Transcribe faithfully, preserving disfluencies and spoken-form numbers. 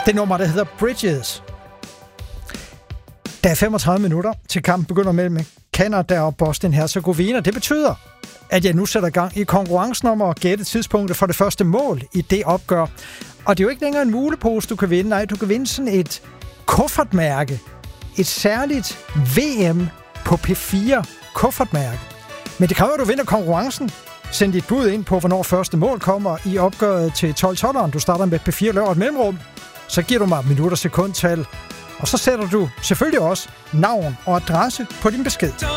Det nummer, der hedder Bridges. Der er femogtredive minutter til kampen begynder mellem Canada og Bosnien-Herzegovina. Det betyder, at jeg nu sætter gang i konkurrencen om at gætte tidspunktet for det første mål i det opgør. Og det er jo ikke længere en mulepose, du kan vinde. Nej, du kan vinde sådan et kuffertmærke. Et særligt V M på P fire kuffertmærke. Men det kræver, at du vinder konkurrencen. Send dit bud ind på, hvornår første mål kommer i opgøret til tolv tolveren. Du starter med P fire, laver et mellemrum. Så giver du mig minut og sekundtal. Og så sætter du selvfølgelig også navn og adresse på din besked.